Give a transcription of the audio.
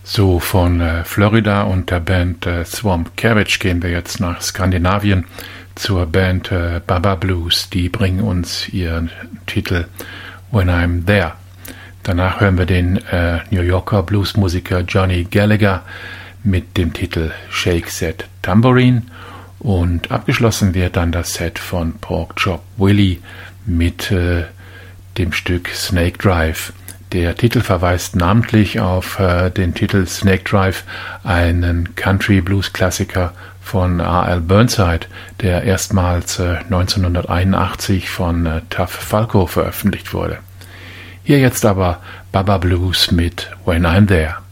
So, von Florida und der Band Swamp Cabbage gehen wir jetzt nach Skandinavien zur Band Baba Blues. Die bringen uns ihren Titel When I'm There. Danach hören wir den New Yorker Bluesmusiker Johnny Gallagher mit dem Titel Shake That Tambourine. Und abgeschlossen wird dann das Set von Porkchop Willie mit dem Stück Snake Drive. Der Titel verweist namentlich auf den Titel Snake Drive, einen Country-Blues-Klassiker von R.L. Burnside, der erstmals 1981 von Tuff Falco veröffentlicht wurde. Hier jetzt aber Baba Blues mit When I'm There.